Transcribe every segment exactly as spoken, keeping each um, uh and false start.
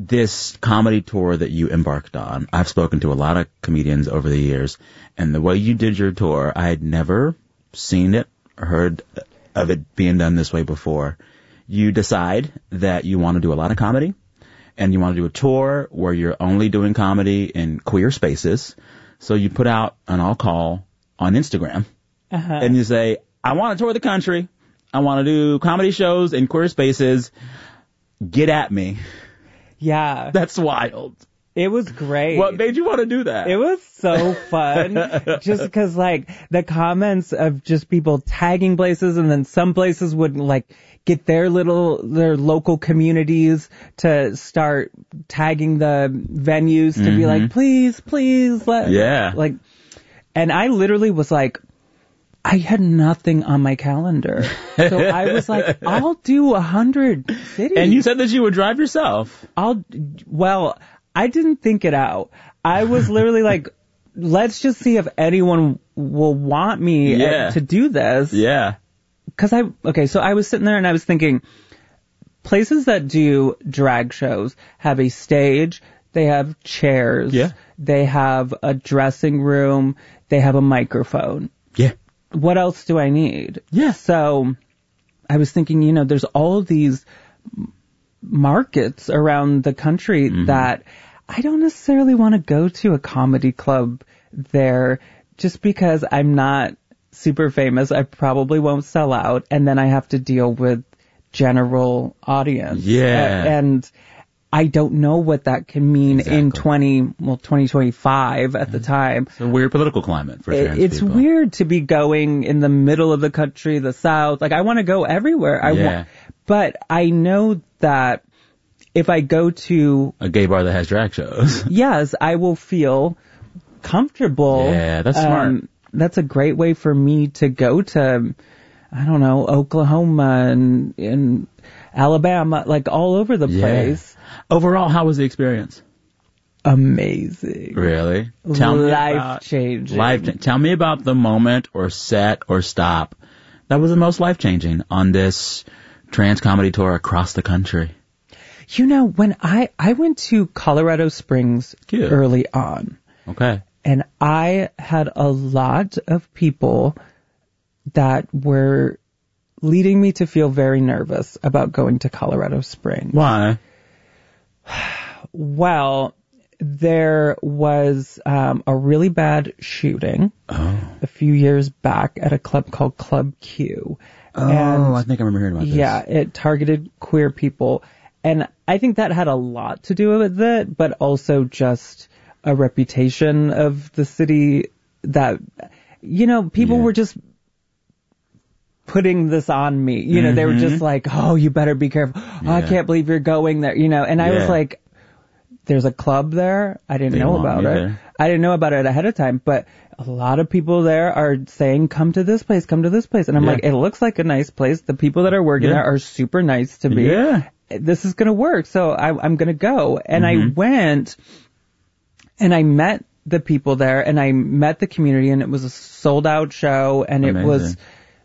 this comedy tour that you embarked on, I've spoken to a lot of comedians over the years, and the way you did your tour, I had never seen it or heard of it being done this way before. You decide that you want to do a lot of comedy, and you want to do a tour where you're only doing comedy in queer spaces. So you put out an all call on Instagram, uh-huh. and you say, I want to tour the country. I want to do comedy shows in queer spaces. Get at me. Yeah. That's wild. It was great. What made you want to do that? It was so fun. Just because, like, the comments of just people tagging places, and then some places would, like, get their little, their local communities to start tagging the venues to mm-hmm. be like, please, please. Let, yeah. Like, and I literally was like, I had nothing on my calendar. So I was like, I'll do a hundred cities. And you said that you would drive yourself. I'll, well, I didn't think it out. I was literally like, let's just see if anyone will want me yeah. to do this. Yeah. Cause I, okay, so I was sitting there and I was thinking, places that do drag shows have a stage, they have chairs, yeah. they have a dressing room, they have a microphone. Yeah. What else do I need? Yeah. So I was thinking, you know, there's all these markets around the country mm-hmm. that I don't necessarily want to go to a comedy club there just because I'm not super famous. I probably won't sell out, and then I have to deal with general audience. Yeah. Uh, and I don't know what that can mean exactly. in twenty, well, twenty twenty-five at the time. It's a weird political climate for trans It's people. weird to be going in the middle of the country, the South. Like, I want to go everywhere. I yeah. want, but I know that if I go to a gay bar that has drag shows, yes, I will feel comfortable. Yeah, that's smart. Um, that's a great way for me to go to, I don't know, Oklahoma and, and Alabama, like all over the yeah. place. Overall, how was the experience? Amazing. Really? Tell me life about, changing. Life. Tell me about the moment or set or stop that was the most life changing on this trans comedy tour across the country. You know, when I I went to Colorado Springs Cute. early on. Okay. And I had a lot of people that were leading me to feel very nervous about going to Colorado Springs. Why? Well, there was um, a really bad shooting oh. a few years back at a club called Club Q. Oh, and, I think I remember hearing about this. Yeah, it targeted queer people. And I think that had a lot to do with it, but also just a reputation of the city that, you know, people yeah. were just putting this on me. You know, mm-hmm. they were just like, oh, you better be careful. Oh, yeah. I can't believe you're going there, you know. And I yeah. was like, there's a club there. I didn't they know about it. There. I didn't know about it ahead of time, but a lot of people there are saying, come to this place, come to this place. And I'm yeah. like, it looks like a nice place. The people that are working yeah. there are super nice to me. Yeah. This is going to work. So I, I'm going to go. And mm-hmm. I went and I met the people there and I met the community, and it was a sold out show, and Amazing. It was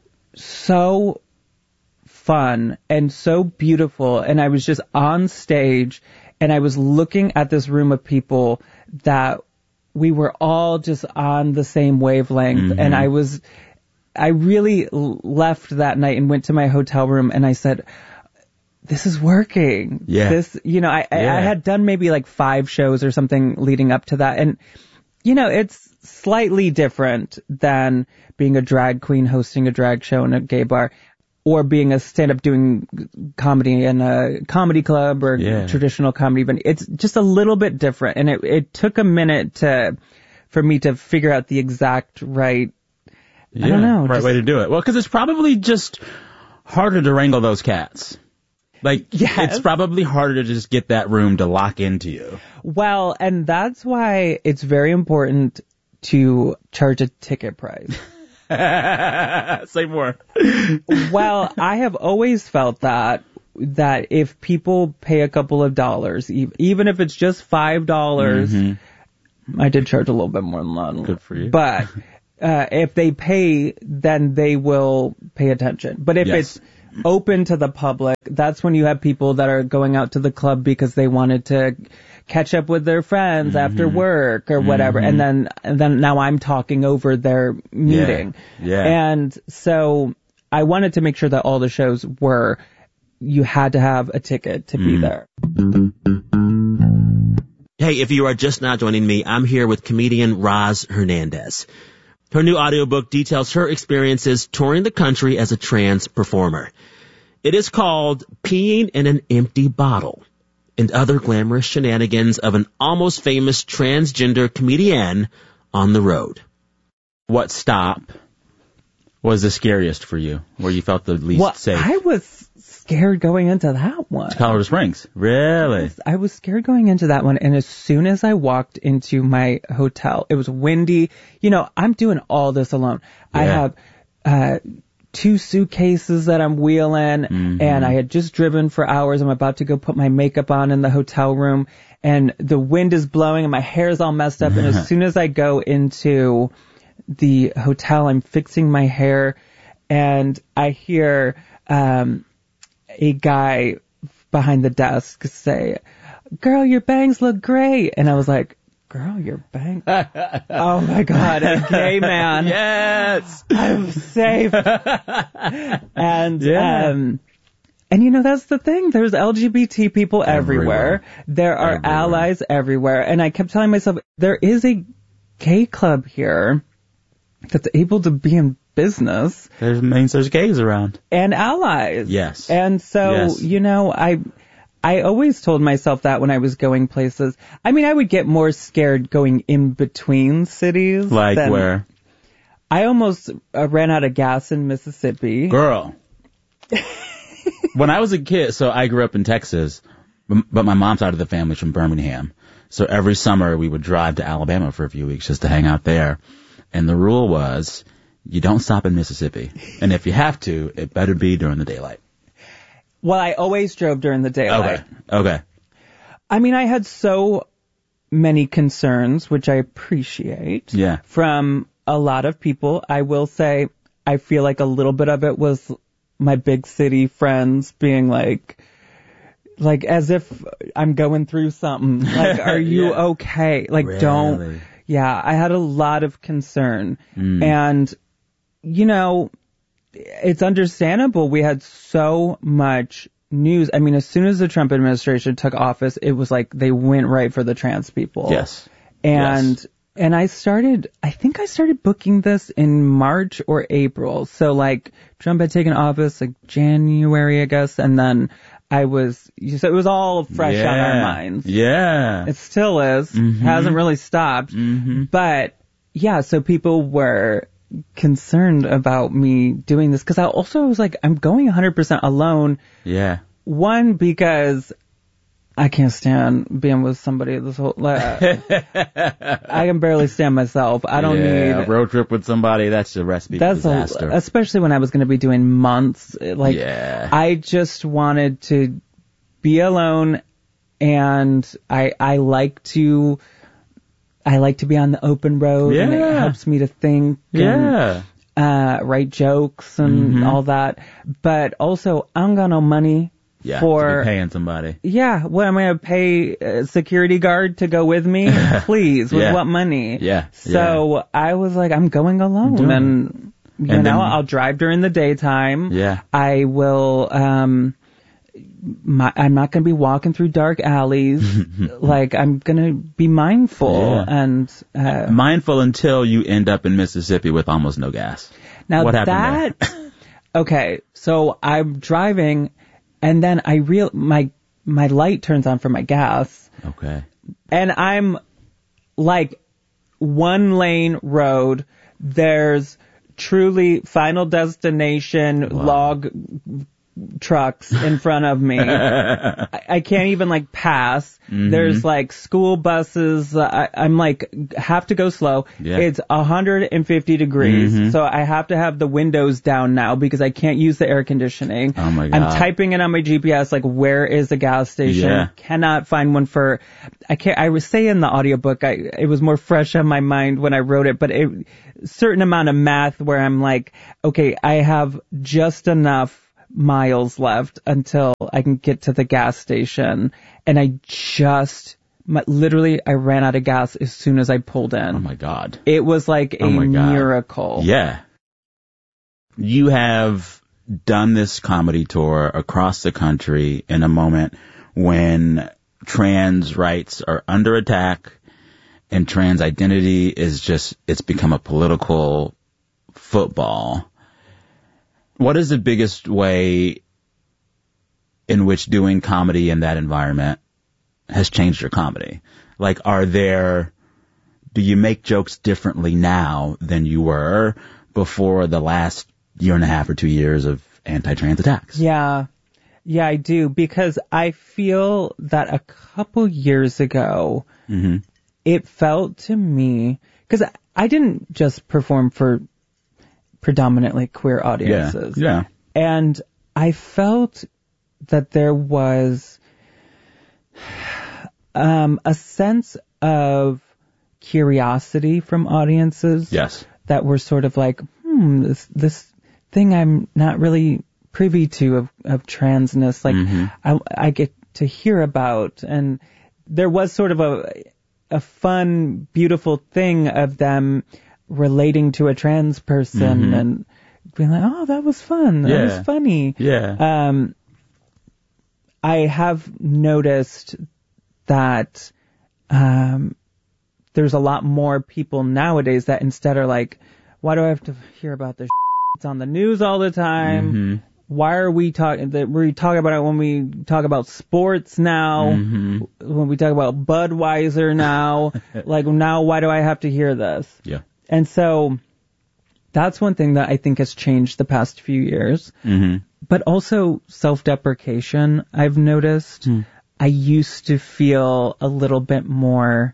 so fun and so beautiful. And I was just on stage and I was looking at this room of people that we were all just on the same wavelength. Mm-hmm. And I was, I really left that night and went to my hotel room and I said, this is working. Yeah. This, you know, I, yeah. I, I had done maybe like five shows or something leading up to that. And, you know, it's slightly different than being a drag queen hosting a drag show in a gay bar, or being a stand-up doing comedy in a comedy club or yeah. traditional comedy event. It's just a little bit different. And it, it took a minute to, for me to figure out the exact right, yeah, I don't know. Right just, way to do it. Well, because it's probably just harder to wrangle those cats. Like, yes. it's probably harder to just get that room to lock into you. Well, and that's why it's very important to charge a ticket price. Say more. Well, I have always felt that, that if people pay a couple of dollars, even if it's just five dollars, mm-hmm. I did charge a little bit more than that. Good for you. But uh, if they pay, then they will pay attention. But if yes. it's open to the public. That's when you have people that are going out to the club because they wanted to catch up with their friends mm-hmm. after work or whatever. Mm-hmm. And then, and then now I'm talking over their meeting. Yeah. yeah. And so I wanted to make sure that all the shows were, you had to have a ticket to mm. be there. Hey, if you are just now joining me, I'm here with comedian Roz Hernandez. Her new audiobook details her experiences touring the country as a trans performer. It is called Peeing in an Empty Bottle and Other Glamorous Shenanigans of an Almost Famous Transgender Comedienne on the Road. What stop was the scariest for you, where you felt the least well, safe? I was scared going into that one. Colorado Springs. Really? I was, I was scared going into that one. And as soon as I walked into my hotel, it was windy. You know, I'm doing all this alone. Yeah. I have uh two suitcases that I'm wheeling, mm-hmm. and I had just driven for hours. I'm about to go put my makeup on in the hotel room, and the wind is blowing and my hair's all messed up. And as soon as I go into the hotel, I'm fixing my hair, and I hear um a guy behind the desk say, "Girl, your bangs look great." And I was like, "Girl, your bangs." Oh my God, a gay man. Yes. I'm safe. And, yeah. um, and you know, that's the thing. There's L G B T people everywhere. everywhere. There are everywhere. allies everywhere. And I kept telling myself, there is a gay club here that's able to be in business. There's means there's gays around. And allies. Yes. And so, yes. you know, I, I always told myself that when I was going places. I mean, I would get more scared going in between cities. Like than, where? I almost uh, ran out of gas in Mississippi. Girl. When I was a kid, so I grew up in Texas, but my mom's side of the family's from Birmingham. So every summer we would drive to Alabama for a few weeks just to hang out there. And the rule was, you don't stop in Mississippi. And if you have to, it better be during the daylight. Well, I always drove during the daylight. Okay. Okay. I mean, I had so many concerns, which I appreciate. Yeah. From a lot of people. I will say, I feel like a little bit of it was my big city friends being like, like as if I'm going through something. Like, are you yeah. okay? Like, really? don't. Yeah, I had a lot of concern. Mm. And, you know, it's understandable. We had so much news. I mean, as soon as the Trump administration took office, it was like they went right for the trans people. Yes. And, yes. and I started, I think I started booking this in March or April. So like Trump had taken office like January, I guess. And then I was, so it was all fresh yeah. on our minds. Yeah. It still is. Mm-hmm. Hasn't really stopped. Mm-hmm. But yeah, so people were concerned about me doing this because I also was like, I'm going one hundred percent alone. Yeah. One, because I can't stand being with somebody this whole, uh, I can barely stand myself. I don't yeah, need a road trip with somebody. That's a recipe that's for disaster. A, especially when I was going to be doing months. Like, yeah. I just wanted to be alone, and I, I like to, I like to be on the open road, yeah. and it helps me to think. Yeah. And, uh, write jokes and mm-hmm. all that. But also, I don't got no money. Yeah, for to be paying somebody. Yeah, what am I going to pay a security guard to go with me? Please, with yeah. what money? Yeah. So yeah. I was like, I'm going alone, I'm and you and know, then, I'll drive during the daytime. Yeah. I will. Um, my, I'm not going to be walking through dark alleys. Like, I'm going to be mindful yeah. and uh, mindful until you end up in Mississippi with almost no gas. Now what happened that. there? Okay, so I'm driving. And then I real my my light turns on for my gas. Okay. And I'm like one lane road. There's truly Final Destination wow. log trucks in front of me. I, I can't even like pass. Mm-hmm. There's like school buses. I, I'm like have to go slow. Yeah. It's one hundred fifty degrees, mm-hmm. so I have to have the windows down now because I can't use the air conditioning. Oh my God. I'm typing it on my G P S like where is the gas station? Yeah. Cannot find one for. I can't. I was saying in the audiobook, I it was more fresh on my mind when I wrote it, but it certain amount of math where I'm like, okay, I have just enough miles left until I can get to the gas station. And I just, my, literally, I ran out of gas as soon as I pulled in. Oh my God. It was like a oh my God. miracle. Yeah. You have done this comedy tour across the country in a moment when trans rights are under attack and trans identity is just, it's become a political football. What is the biggest way in which doing comedy in that environment has changed your comedy? Like, are there, do you make jokes differently now than you were before the last year and a half or two years of anti-trans attacks? Yeah. Yeah, I do. Because I feel that a couple years ago, mm-hmm. it felt to me, because I didn't just perform for predominantly queer audiences. Yeah, yeah. And I felt that there was um, a sense of curiosity from audiences. Yes. That were sort of like, hmm, this this thing I'm not really privy to of, of transness, like mm-hmm. I, I get to hear about. And there was sort of a a fun, beautiful thing of them relating to a trans person mm-hmm. and being like, oh, that was fun. That yeah. was funny. Yeah. Um, I have noticed that um, there's a lot more people nowadays that instead are like, why do I have to hear about this? It's on the news all the time. Mm-hmm. Why are we talking? That we talk about it when we talk about sports now. Mm-hmm. When we talk about Budweiser now. Like now, why do I have to hear this? Yeah. And so that's one thing that I think has changed the past few years. Mm-hmm. But also self-deprecation, I've noticed. Mm. I used to feel a little bit more,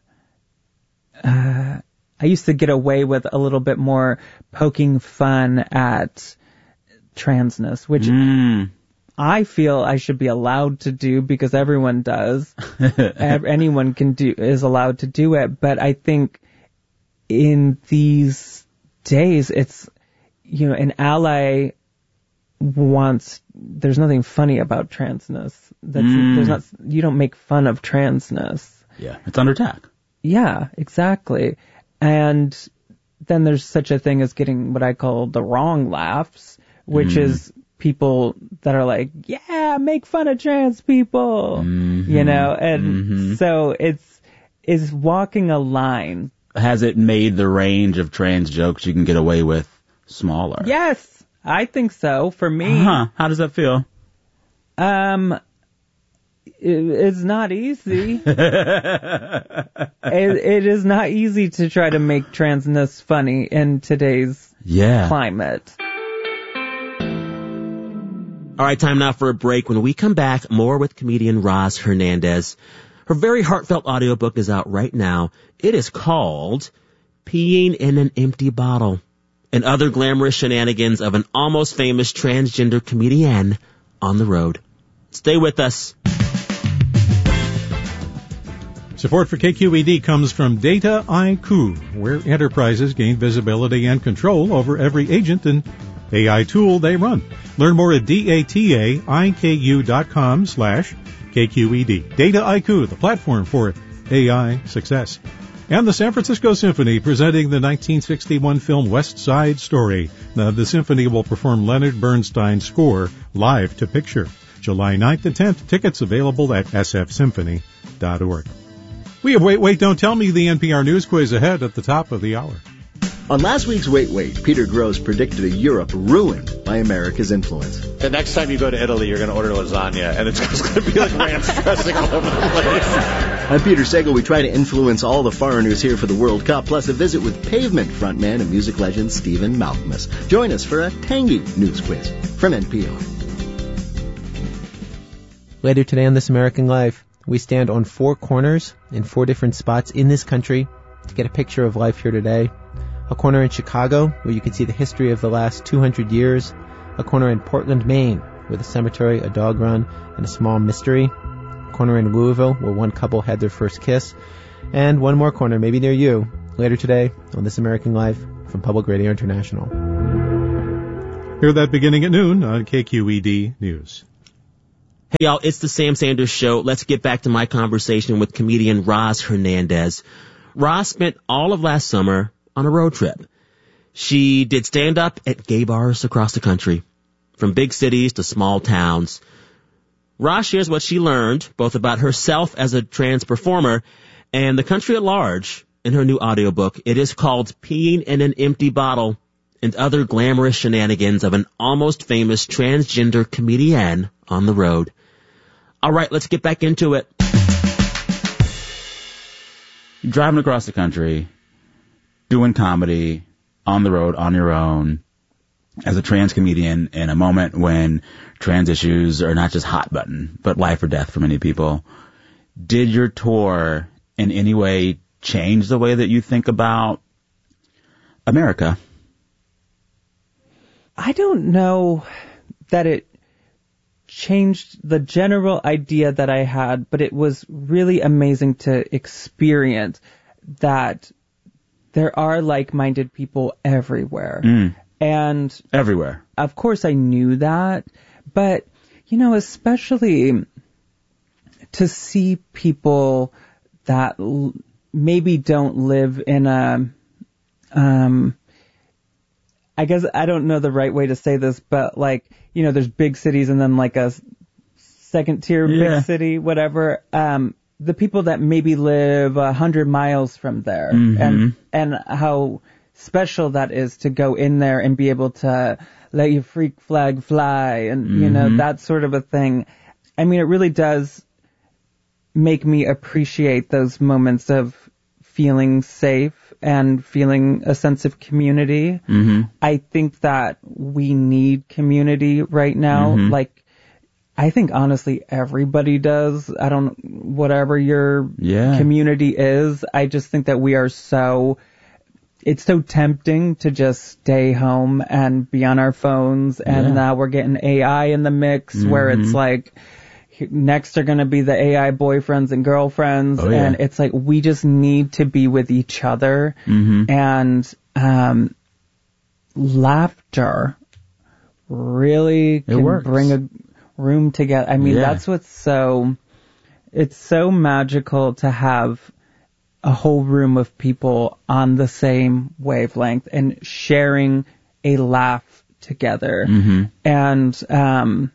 uh, I used to get away with a little bit more poking fun at transness, which mm. I feel I should be allowed to do because everyone does. Anyone can do, is allowed to do it. But I think in these days, it's, you know, an ally wants, there's nothing funny about transness. That's, mm. there's not, you don't make fun of transness. Yeah, it's under attack. Yeah, exactly. And then there's such a thing as getting what I call the wrong laughs, which mm. is people that are like, yeah, make fun of trans people, mm-hmm. you know, and mm-hmm. so it's, is walking a line. Has it made the range of trans jokes you can get away with smaller? Yes, I think so. For me. Huh. How does that feel? Um, it, it's not easy. it, it is not easy to try to make transness funny in today's yeah. climate. All right, time now for a break. When we come back, more with comedian Roz Hernandez. Her very heartfelt audiobook is out right now. It is called Peeing in an Empty Bottle and Other Glamorous Shenanigans of an Almost Famous Transgender Comedian on the Road. Stay with us. Support for K Q E D comes from Data I Q, where enterprises gain visibility and control over every agent and A I tool they run. Learn more at dataiku dot com slash K Q E D. Data I Q, the platform for A I success. And the San Francisco Symphony presenting the nineteen sixty-one film West Side Story. Now, the symphony will perform Leonard Bernstein's score live to picture. July ninth and tenth. Tickets available at s f symphony dot org. We have Wait, Wait, Don't Tell Me, the N P R News quiz ahead at the top of the hour. On last week's Wait, Wait, Peter Grosz predicted a Europe ruined by America's influence. The next time you go to Italy, you're going to order lasagna, and it's just going to be like ranch dressing all over the place. I'm Peter Sagal. We try to influence all the foreigners here for the World Cup, plus a visit with Pavement frontman and music legend Stephen Malkmus. Join us for a tangy news quiz from N P R. Later today on This American Life, we stand on four corners in four different spots in this country to get a picture of life here today. A corner in Chicago, where you can see the history of the last two hundred years. A corner in Portland, Maine, with a cemetery, a dog run, and a small mystery. A corner in Louisville, where one couple had their first kiss. And one more corner, maybe near you, later today on This American Life from Public Radio International. Hear that beginning at noon on K Q E D News. Hey, y'all, it's the Sam Sanders Show. Let's get back to my conversation with comedian Roz Hernandez. Roz spent all of last summer on a road trip. She did stand-up at gay bars across the country, from big cities to small towns. Roz shares what she learned, both about herself as a trans performer and the country at large, in her new audiobook. It is called Peeing in an Empty Bottle and Other Glamorous Shenanigans of an Almost Famous Transgender Comedian on the Road. All right, let's get back into it. Driving across the country, doing comedy, on the road, on your own, as a trans comedian in a moment when trans issues are not just hot button, but life or death for many people. Did your tour in any way change the way that you think about America? I don't know that it changed the general idea that I had, but it was really amazing to experience that there are like-minded people everywhere. Mm. And everywhere. Of course I knew that, but, you know, especially to see people that l- maybe don't live in a, um, I guess I don't know the right way to say this, but like, you know, there's big cities and then like a second tier yeah. big city, whatever. Um, the people that maybe live a hundred miles from there, mm-hmm. and and how special that is to go in there and be able to let your freak flag fly, and mm-hmm. you know, that sort of a thing. I mean, it really does make me appreciate those moments of feeling safe and feeling a sense of community. Mm-hmm. I think that we need community right now. Mm-hmm. Like, I think honestly everybody does. I don't, whatever your yeah. community is, I just think that we are so, it's so tempting to just stay home and be on our phones. And yeah. now we're getting A I in the mix mm-hmm. where it's like, next are going to be the A I boyfriends and girlfriends. Oh, yeah. And it's like, we just need to be with each other. Mm-hmm. And, um, laughter really can bring a room together. I mean, yeah. that's what's so, it's so magical to have a whole room of people on the same wavelength and sharing a laugh together. Mm-hmm. And, um,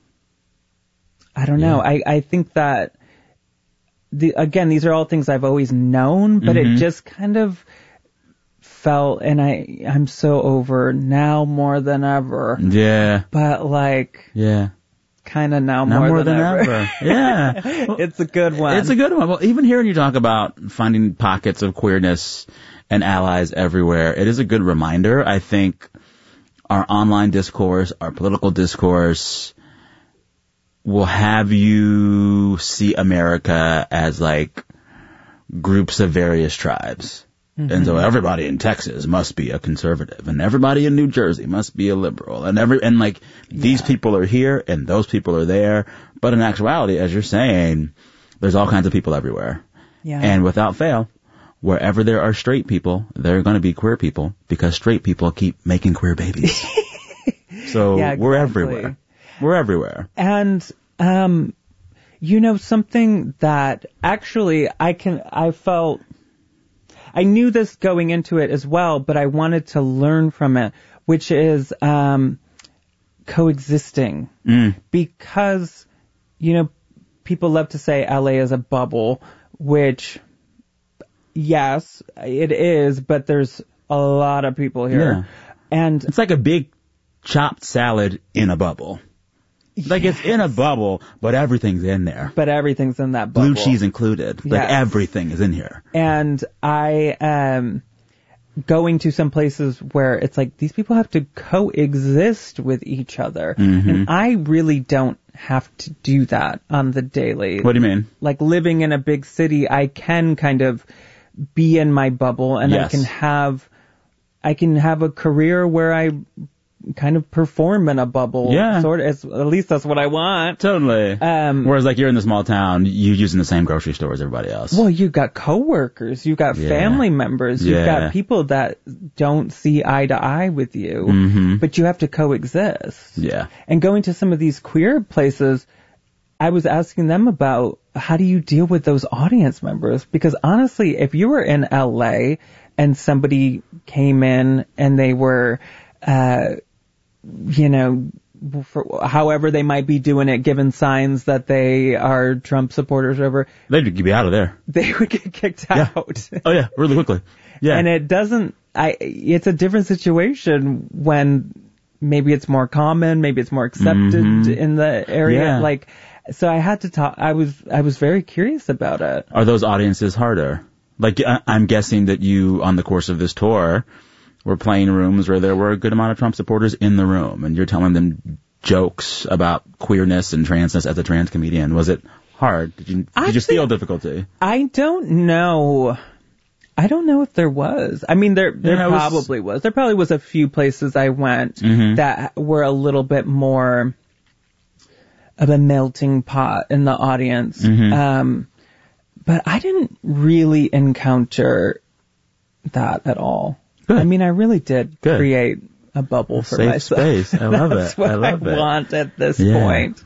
I don't know. Yeah. I, I think that the, again, these are all things I've always known, but mm-hmm. it just kind of felt, and I, I'm so over now more than ever. Yeah. But like, yeah. kind of now, now more, more than, than ever. ever. Yeah. Well, it's a good one. It's a good one. Well, even hearing you talk about finding pockets of queerness and allies everywhere, it is a good reminder. I think our online discourse, our political discourse, will have you see America as like groups of various tribes. Mm-hmm. And so everybody in Texas must be a conservative, and everybody in New Jersey must be a liberal, and every, and like these yeah. people are here and those people are there. But in actuality, as you're saying, there's all kinds of people everywhere. Yeah. And without fail, wherever there are straight people, there are going to be queer people, because straight people keep making queer babies. So yeah, exactly. we're everywhere. We're everywhere. And, um, you know, something that actually I can, I felt, I knew this going into it as well, but I wanted to learn from it, which is, um, coexisting. Mm. Because, you know, people love to say L A is a bubble, which, yes, it is, but there's a lot of people here. Yeah. And it's like a big chopped salad in a bubble. Like yes. It's in a bubble, but everything's in there. But everything's in that bubble. Blue cheese included. Like yes. everything is in here. And I am going to some places where it's like these people have to coexist with each other. Mm-hmm. And I really don't have to do that on the daily. What do you mean? Like living in a big city, I can kind of be in my bubble, and yes. I can have I can have a career where I kind of perform in a bubble. Yeah. Sort of. It's, at least that's what I want. Totally. Um, Whereas, like, you're in the small town, you using the same grocery store as everybody else. Well, you've got coworkers, you've got Yeah. family members, you've Yeah. got people that don't see eye to eye with you, Mm-hmm. but you have to coexist. Yeah. And going to some of these queer places, I was asking them about how do you deal with those audience members? Because honestly, if you were in L A and somebody came in and they were, uh, you know, for however they might be doing it, given signs that they are Trump supporters or whatever, They'd be out of there. they would get kicked Yeah. out. Oh, yeah, really quickly. Yeah. And it doesn't, I, it's a different situation when maybe it's more common, maybe it's more accepted Mhm. in the area. Yeah. Like, so I had to talk, I was, I was very curious about it. Are those audiences harder? Like, I- I'm guessing that you, on the course of this tour, were playing rooms where there were a good amount of Trump supporters in the room, and you're telling them jokes about queerness and transness as a trans comedian. Was it hard? Did you, did I you feel think- difficulty? I don't know. I don't know if there was. I mean, there there Yeah, it was- probably was. There probably was a few places I went Mhm. that were a little bit more of a melting pot in the audience. Mhm. Um, but I didn't really encounter that at all. Good. I mean, I really did Good. create a bubble for Safe myself. space. I love That's it. what I love I it. want at this Yeah. point.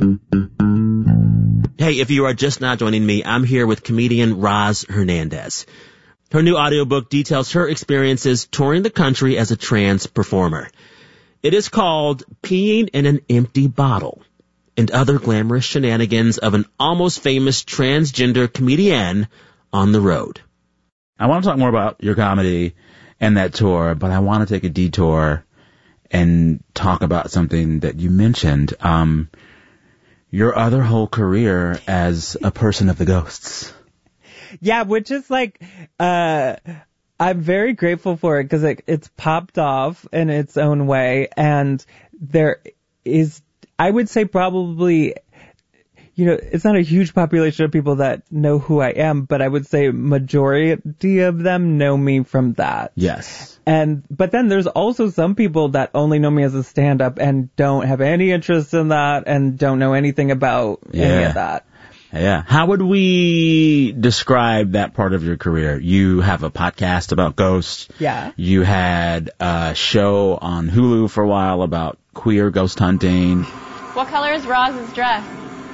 Hey, if you are just now joining me, I'm here with comedian Roz Hernandez. Her new audiobook details her experiences touring the country as a trans performer. It is called Peeing in an Empty Bottle and Other Glamorous Shenanigans of an Almost Famous Transgender Comedienne on the Road. I want to talk more about your comedy and that tour, but I want to take a detour and talk about something that you mentioned. Um, your other whole career as a person of the ghosts. Yeah, which is like, uh, I'm very grateful for it because it, it's popped off in its own way. And there is, I would say probably, you know, it's not a huge population of people that know who I am, but I would say majority of them know me from that. Yes. And, but then there's also some people that only know me as a stand-up and don't have any interest in that and don't know anything about any Yeah. of that. Yeah. How would we describe that part of your career? You have a podcast about ghosts. Yeah. You had a show on Hulu for a while about queer ghost hunting. What color is Roz's dress?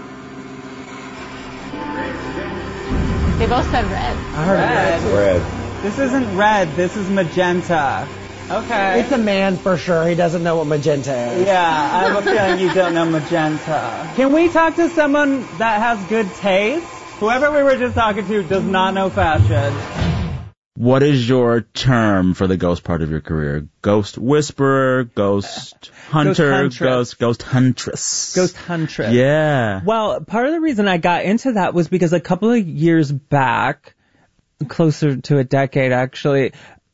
They both said red. I heard red. Red. This isn't red, this is magenta. Okay. It's a man for sure. He doesn't know what magenta is. Yeah, I have a feeling you don't know magenta. Can we talk to someone that has good taste? Whoever we were just talking to does not know fashion. What is your term for the ghost part of your career? Ghost whisperer, ghost hunter, huntress. ghost ghost huntress. Ghost huntress. Yeah. Well, part of the reason I got into that was because a couple of years back, closer to a decade actually,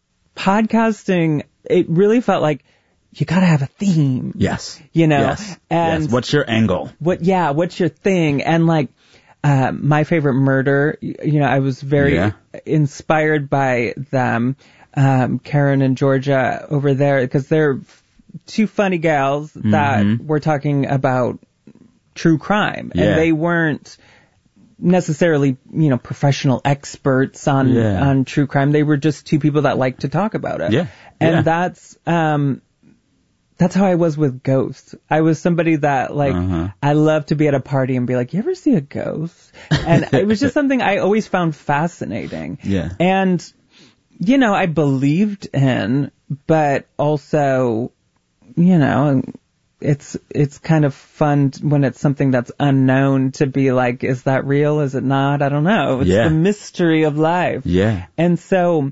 podcasting, it really felt like you gotta have a theme. Yes. You know? Yes. And yes. What's your angle? what, yeah, what's your thing? And like, uh, My Favorite Murder, you know, I was very Yeah. inspired by them, um, Karen and Georgia over there, because they're two funny gals that Mhm. were talking about true crime. Yeah. And they weren't necessarily, you know, professional experts on, Yeah. on true crime. They were just two people that like to talk about it. Yeah. And Yeah. that's, um, that's how I was with ghosts. I was somebody that, like, Uh-huh. I love to be at a party and be like, you ever see a ghost? And it was just something I always found fascinating. Yeah. And, you know, I believed in, but also, you know, it's, it's kind of fun when it's something that's unknown to be like, is that real? Is it not? I don't know. It's Yeah. the mystery of life. Yeah. And so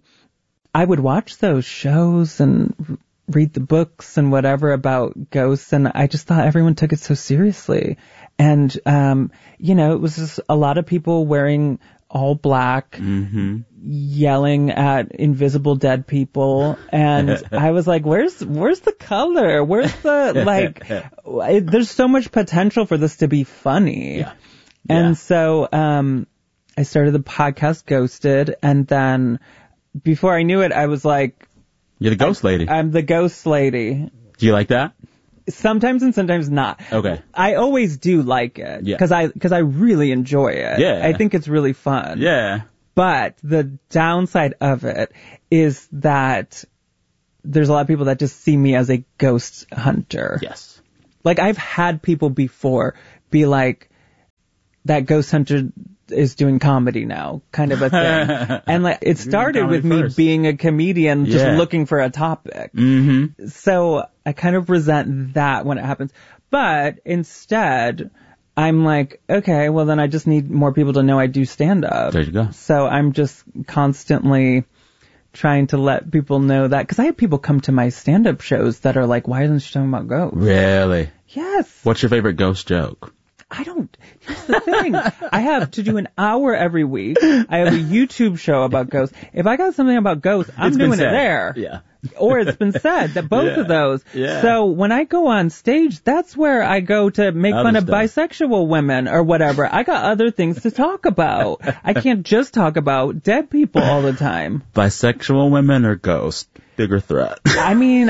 I would watch those shows and r- read the books and whatever about ghosts, and I just thought everyone took it so seriously. And, um, you know, it was just a lot of people wearing all black, Mm-hmm. yelling at invisible dead people. And I was like, where's, where's the color? Where's the, like, it, there's so much potential for this to be funny. Yeah. And Yeah. so, um, I started the podcast Ghosted, and then before I knew it, I was like, You're the ghost lady. I'm the ghost lady. Do you like that? Sometimes and sometimes not. Okay. I always do like it. Yeah. Because I, cause I really enjoy it. Yeah. I think it's really fun. Yeah. But the downside of it is that there's a lot of people that just see me as a ghost hunter. Yes. Like, I've had people before be like, that ghost hunter is doing comedy now, kind of a thing. And like, it started with me first. being a comedian, just Yeah. looking for a topic. Mm-hmm. So I kind of resent that when it happens. But instead, I'm like, okay, well then I just need more people to know I do stand up. There you go. So I'm just constantly trying to let people know that, because I have people come to my stand up shows that are like, why isn't she talking about ghosts? Really? Yes. What's your favorite ghost joke? I don't, here's the thing. I have to do an hour every week. I have a YouTube show about ghosts. If I got something about ghosts, I'm It's been doing it said. there. Yeah. Or it's been said that both Yeah. of those. Yeah. So when I go on stage, that's where I go to make Other fun of stuff. bisexual women or whatever. I got other things to talk about. I can't just talk about dead people all the time. Bisexual women or ghosts? Bigger threat. I mean,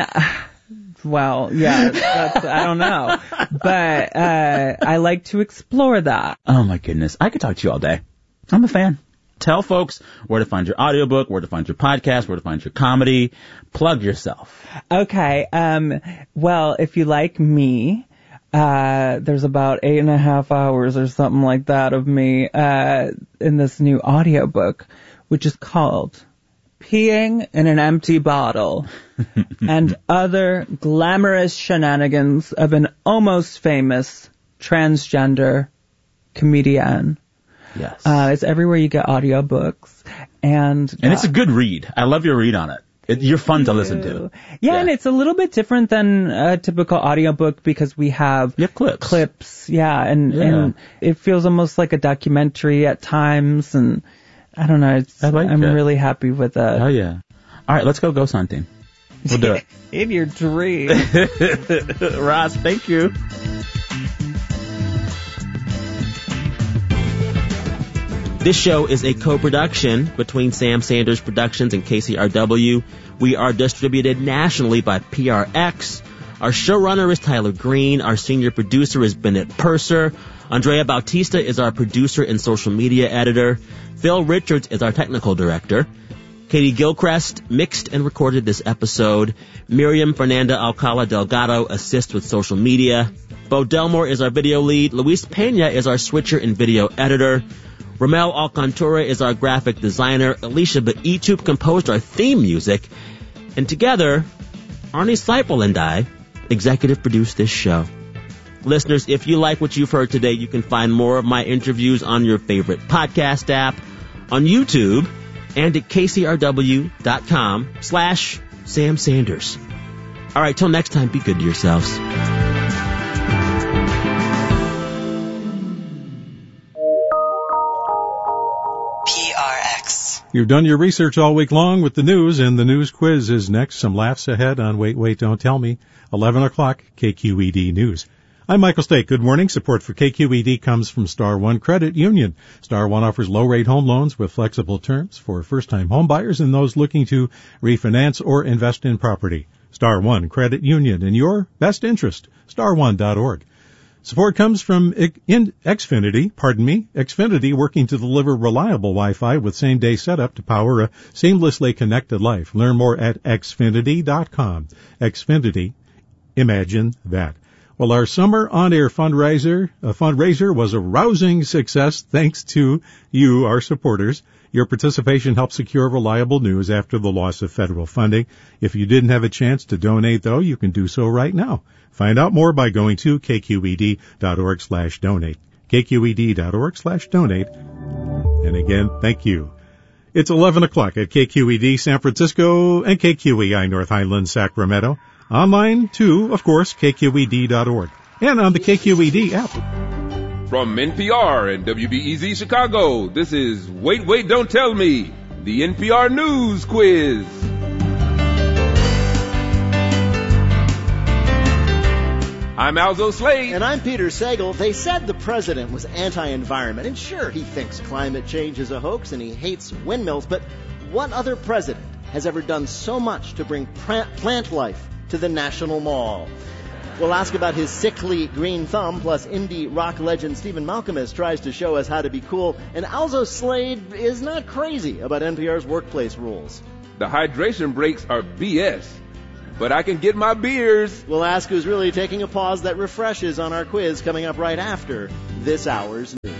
well, yeah, that's, I don't know. But uh I like to explore that. Oh my goodness. I could talk to you all day. I'm a fan. Tell folks where to find your audiobook, where to find your podcast, where to find your comedy. Plug yourself. Okay. Um, well, if you like me, uh, there's about eight and a half hours or something like that of me, uh, in this new audiobook, which is called Peeing in an Empty Bottle and Other Glamorous Shenanigans of an Almost Famous Transgender Comedian. Yes. Uh, it's everywhere you get audiobooks. And, and it's a good read. I love your read on it. it you're fun to listen to. Yeah, yeah, and it's a little bit different than a typical audiobook because we have, you have clips. Clips, yeah, and, yeah. and it feels almost like a documentary at times, and I don't know, it's, I like I'm it. really happy with it. Oh, yeah. All right, let's go ghost hunting. We'll do it. In your dream. Roz, thank you. This show is a co-production between Sam Sanders Productions and K C R W. We are distributed nationally by P R X. Our showrunner is Tyler Green. Our senior producer is Bennett Purser. Andrea Bautista is our producer and social media editor. Phil Richards is our technical director. Katie Gilchrist mixed and recorded this episode. Miriam Fernanda Alcala Delgado assists with social media. Bo Delmore is our video lead. Luis Pena is our switcher and video editor. Ramel Alcantura is our graphic designer. Alicia Baitub composed our theme music. And together, Arnie Seipel and I executive produced this show. Listeners, if you like what you've heard today, you can find more of my interviews on your favorite podcast app, on YouTube, and at kcrw.com slash Sam Sanders. All right, till next time, be good to yourselves. You've done your research all week long with the news, and the news quiz is next. Some laughs ahead on Wait, Wait, Don't Tell Me. eleven o'clock, K Q E D News. I'm Michael Stake. Good morning. Support for K Q E D comes from Star One Credit Union. Star One offers low-rate home loans with flexible terms for first-time home buyers and those looking to refinance or invest in property. Star One Credit Union, in your best interest. star one dot org. Support comes from Xfinity, pardon me, Xfinity working to deliver reliable Wi-Fi with same-day setup to power a seamlessly connected life. Learn more at xfinity dot com. Xfinity, imagine that. Well, our summer on-air fundraiser, a fundraiser was a rousing success thanks to you, our supporters. Your participation helped secure reliable news after the loss of federal funding. If you didn't have a chance to donate, though, you can do so right now. Find out more by going to kqed.org slash donate. kqed.org slash donate. And again, thank you. It's eleven o'clock at K Q E D San Francisco and K Q E I North Highlands, Sacramento. Online, too, of course, k q e d dot org. And on the K Q E D app. From N P R and W B E Z Chicago, this is Wait, Wait, Don't Tell Me, the N P R News Quiz. I'm Alzo Slade. And I'm Peter Sagal. They said the president was anti-environment. And sure, he thinks climate change is a hoax and he hates windmills. But what other president has ever done so much to bring plant life to the National Mall. We'll ask about his sickly green thumb, plus indie rock legend Stephen Malkmus tries to show us how to be cool, and Alzo Slade is not crazy about N P R's workplace rules. The hydration breaks are B S, but I can get my beers. We'll ask who's really taking a pause that refreshes on our quiz coming up right after this hour's news.